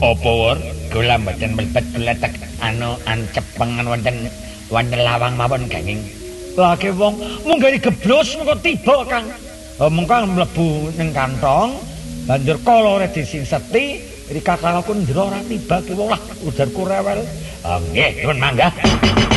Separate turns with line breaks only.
Apa Wur? Kula mboten mlebet bletek ancepengen wonten lawang mawon ganging. Lagi wong munggah geblos mengko tiba Kang. Mengko mlebu ning kantong banjur kala disingseti rika kalaku ndra ora tiba ki wong lah ujarku rewel. Nggih, nuwun mangga.